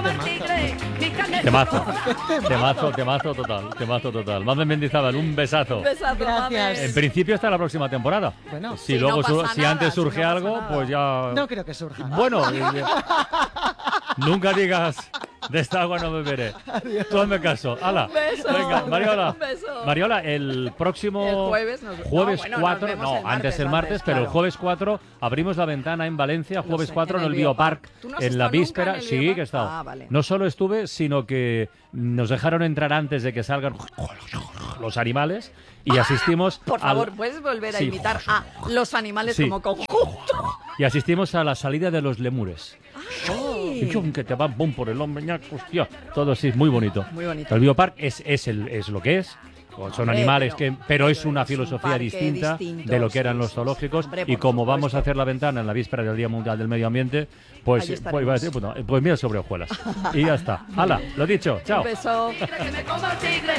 Temazo total. Más de Mendizábal, un besazo. Gracias. En principio hasta la próxima temporada. Bueno, si luego si antes surge algo, pues ya. No creo que surja. Bueno, nunca digas de esta agua no beberé. Adiós. Tú hazme caso. ¡Hala! Venga, Mariola. Un beso. Mariola, el próximo El jueves 4, antes el martes, pero el claro. jueves 4 abrimos la ventana en Valencia, jueves sé, 4 en en el el Biopark, Biopark. ¿Tú no has en la estado nunca víspera. en el Sí, Biopark? que he estado. Ah, vale. No solo estuve, sino que nos dejaron entrar antes de que salgan los animales y asistimos Por favor, al- ¿puedes volver a Sí. imitar a los animales Sí. como conjunto? y asistimos a la salida de los lemures. Ay. Y chum, que te van pum por el hombro, ñac, hostia, todo así, muy bonito. Muy bonito. El Biopark es lo que es. Son Hombre, animales pero es pero una es un filosofía parque distinta distinto, de lo que eran sí, los sí, zoológicos. hombre, Y por como vamos a supuesto. hacer la ventana en la víspera del Día Mundial del Medio Ambiente, Ahí pues estaremos. pues mira sobre hojuelas. Y ya está. ¡Hala! Lo dicho. Chao. Un beso. Que me coma el tigre.